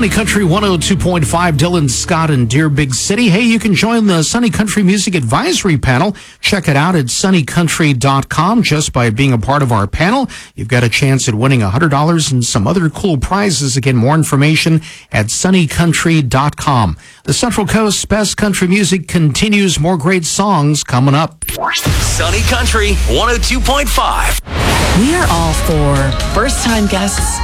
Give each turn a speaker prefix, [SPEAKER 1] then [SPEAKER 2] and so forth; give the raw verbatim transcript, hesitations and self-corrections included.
[SPEAKER 1] Sunny Country one oh two point five, Dylan Scott in Deer Big City. Hey, you can join the Sunny Country Music Advisory Panel. Check it out at sunny country dot com. Just by being a part of our panel, you've got a chance at winning one hundred dollars and some other cool prizes. Again, more information at sunny country dot com. The Central Coast's best country music continues. More great songs coming up.
[SPEAKER 2] Sunny Country one oh two point five.
[SPEAKER 3] We are all for first-time guests